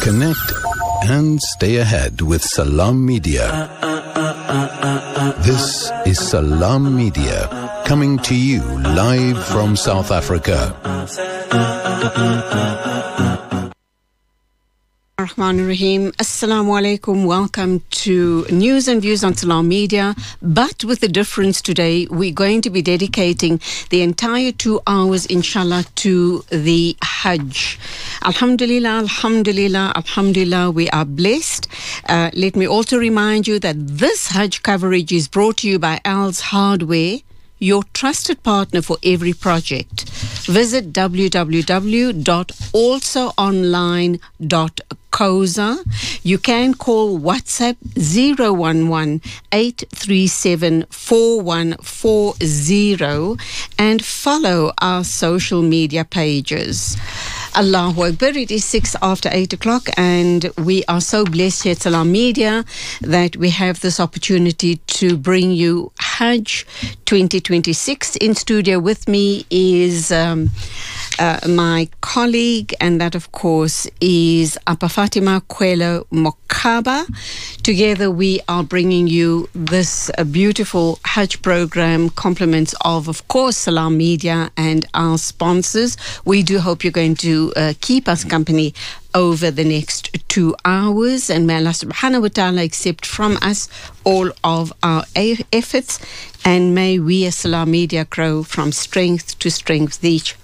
Connect and stay ahead with Salam Media. This is Salam Media, coming to you live from South Africa. Rahman Rahim. Assalamu alaikum. Welcome to News and Views on Salam Media. But with a difference today, we're going to be dedicating the entire 2 hours, inshallah, to the Hajj. Alhamdulillah, alhamdulillah, alhamdulillah, we are blessed. Let me also remind you that this Hajj coverage is brought to you by Al's Hardware, your trusted partner for every project. Visit www.alsoonline.coza. You can call WhatsApp 011-837-4140 and follow our social media pages. Allahu Akbar. It is 6 after 8 o'clock, and we are so blessed here at Salam Media that we have this opportunity to bring you Hajj 2026. In studio with me is my colleague, and that of course is Apa Fatima Kwelo Mokaba. Together we are bringing you this beautiful Hajj program, compliments of course Salam Media and our sponsors. We do hope you're going to keep us company over the next 2 hours, and may Allah subhanahu wa ta'ala accept from us all of our efforts, and may we as Salam Media grow from strength to strength each